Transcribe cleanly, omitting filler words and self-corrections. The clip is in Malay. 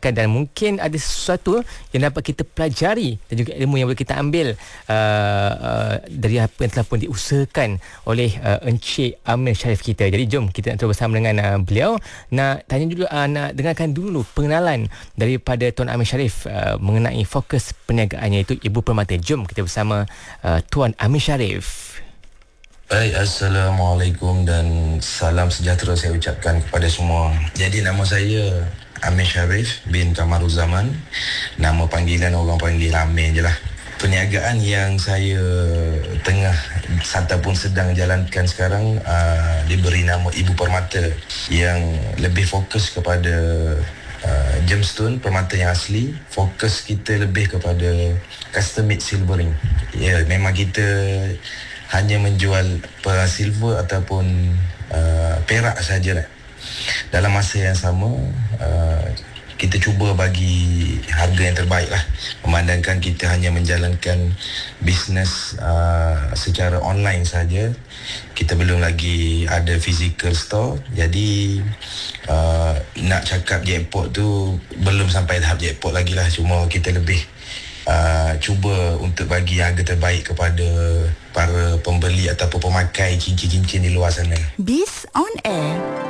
masyarakat, dan mungkin ada sesuatu yang dapat kita pelajari dan juga ilmu yang boleh kita ambil dari apa yang telah pun diusahakan oleh Encik Amir Sharif kita. Jadi jom kita nak terus bersama dengan beliau, nak tanya dulu, nak dengarkan dulu pengenalan daripada Tuan Amir Sharif mengenai fokus perniagaannya, iaitu Ibu Permata. Jom kita bersama Tuan Amir Sharif. Baik, Assalamualaikum dan salam sejahtera saya ucapkan kepada semua. Jadi nama saya Amir Sharif bin Kamaruzaman. Nama panggilan orang panggil Amir je lah. Perniagaan yang saya tengah ataupun sedang jalankan sekarang diberi nama Ibu Permata, yang lebih fokus kepada gemstone, permata yang asli. Fokus kita lebih kepada custom made silvering. Ya, memang kita hanya menjual silver ataupun perak sahaja. Dalam masa yang sama, kita cuba bagi harga yang terbaik lah, memandangkan kita hanya menjalankan bisnes secara online saja. Kita belum lagi ada physical store. Jadi nak cakap jackpot tu belum sampai tahap jackpot lagi lah. Cuma kita lebih cuba untuk bagi harga terbaik kepada para pembeli ataupun pemakai cincin-cincin di luar sana. Biz on Air.